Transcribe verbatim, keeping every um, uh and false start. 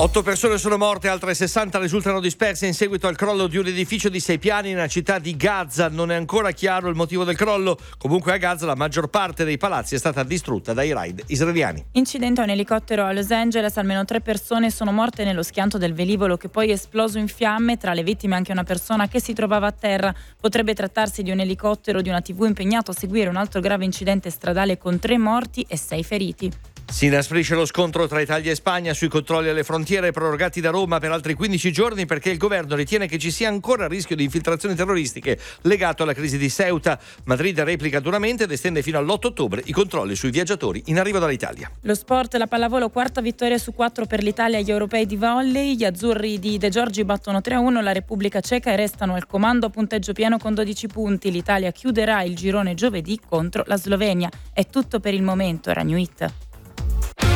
Otto persone sono morte, altre sessanta risultano disperse in seguito al crollo di un edificio di sei piani nella città di Gaza. Non è ancora chiaro il motivo del crollo. Comunque a Gaza la maggior parte dei palazzi è stata distrutta dai raid israeliani. Incidente a un elicottero a Los Angeles, almeno tre persone sono morte nello schianto del velivolo che poi è esploso in fiamme. Tra le vittime anche una persona che si trovava a terra. Potrebbe trattarsi di un elicottero di una tivù impegnato a seguire un altro grave incidente stradale con tre morti e sei feriti. Si inasprisce lo scontro tra Italia e Spagna sui controlli alle frontiere prorogati da Roma per altri quindici giorni perché il governo ritiene che ci sia ancora il rischio di infiltrazioni terroristiche legato alla crisi di Ceuta. Madrid replica duramente ed estende fino all'otto ottobre i controlli sui viaggiatori in arrivo dall'Italia. Lo sport, la pallavolo, quarta vittoria su quattro per l'Italia agli europei di volley. Gli azzurri di De Giorgi battono tre a uno la Repubblica Ceca e restano al comando a punteggio pieno con dodici punti. L'Italia chiuderà il girone giovedì contro la Slovenia. È tutto per il momento. Era New Hit.